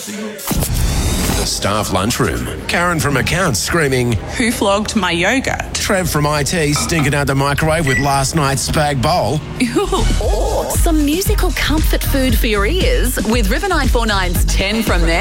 The staff lunchroom. Karen from accounts screaming, Who flogged my yogurt? Trev from IT stinking out the microwave with last night's spag bowl. Or some musical comfort food for your ears with River 949's 10 from there.